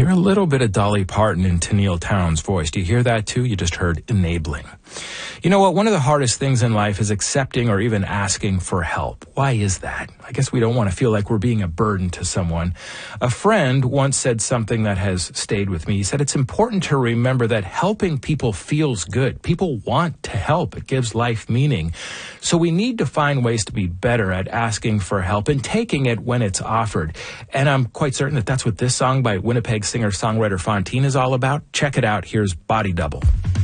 hear a little bit of Dolly Parton in Tennille Townes' voice. Do you hear that too? You just heard enabling. You know what? One of the hardest things in life is accepting or even asking for help. Why is that? I guess we don't want to feel like we're being a burden to someone. A friend once said something that has stayed with me. He said, it's important to remember that helping people feels good. People want to help. It gives life meaning. So we need to find ways to be better at asking for help and taking it when it's offered. And I'm quite certain that that's what this song by Winnipeg singer-songwriter Fontaine is all about. Check it out. Here's Body Double.